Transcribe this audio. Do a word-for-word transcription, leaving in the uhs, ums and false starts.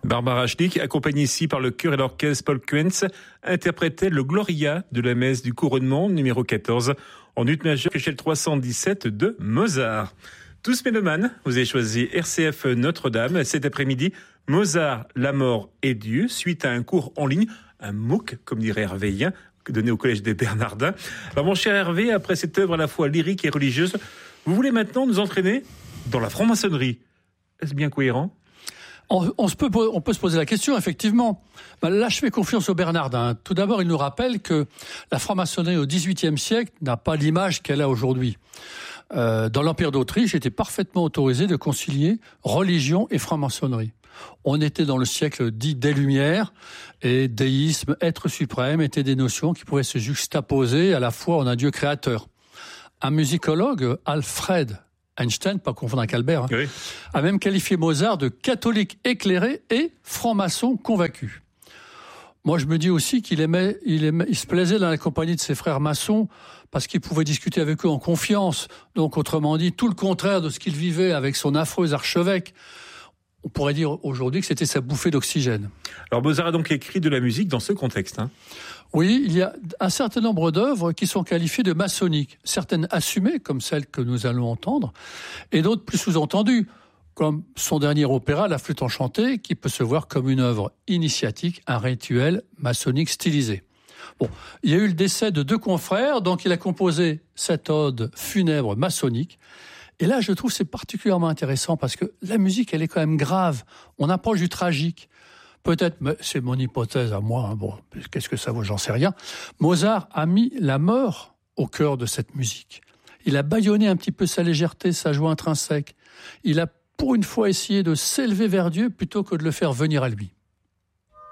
Barbara Schlick, accompagnée ici par le chœur et l'orchestre Paul Kuentz, interprétait le Gloria de la messe du couronnement numéro quatorze en ut majeur échelle trois cent dix-sept de Mozart. Tous mélomanes, vous avez choisi R C F Notre-Dame. Cet après-midi, Mozart, la mort et Dieu, suite à un cours en ligne, un MOOC, comme dirait Hervé Hien, donné au Collège des Bernardins. Alors mon cher Hervé, après cette œuvre à la fois lyrique et religieuse, vous voulez maintenant nous entraîner dans la franc-maçonnerie. Est-ce bien cohérent ? On, on, se peut, on peut se poser la question, effectivement. Ben là, je fais confiance aux Bernardins. Tout d'abord, il nous rappelle que la franc-maçonnerie au dix-huitième siècle n'a pas l'image qu'elle a aujourd'hui. Euh, dans l'Empire d'Autriche, il était parfaitement autorisé de concilier religion et franc-maçonnerie. On était dans le siècle dit des Lumières, et déisme, être suprême étaient des notions qui pouvaient se juxtaposer à la fois en un Dieu créateur. Un musicologue, Alfred Einstein, pas confondre avec Albert, hein, oui. a même qualifié Mozart de catholique éclairé et franc-maçon convaincu. Moi, je me dis aussi qu'il aimait, il aimait, il se plaisait dans la compagnie de ses frères maçons parce qu'il pouvait discuter avec eux en confiance. Donc, autrement dit, tout le contraire de ce qu'il vivait avec son affreux archevêque. On pourrait dire aujourd'hui que c'était sa bouffée d'oxygène. Alors, Mozart a donc écrit de la musique dans ce contexte, hein. Oui, il y a un certain nombre d'œuvres qui sont qualifiées de maçonniques. Certaines assumées, comme celle que nous allons entendre, et d'autres plus sous-entendues, comme son dernier opéra, La Flûte enchantée, qui peut se voir comme une œuvre initiatique, un rituel maçonnique stylisé. Bon, il y a eu le décès de deux confrères, donc il a composé cette ode funèbre maçonnique. Et là, je trouve que c'est particulièrement intéressant parce que la musique, elle est quand même grave. On approche du tragique. Peut-être, mais c'est mon hypothèse à moi, hein, bon, qu'est-ce que ça vaut, j'en sais rien. Mozart a mis la mort au cœur de cette musique. Il a bâillonné un petit peu sa légèreté, sa joie intrinsèque. Il a pour une fois essayé de s'élever vers Dieu plutôt que de le faire venir à lui.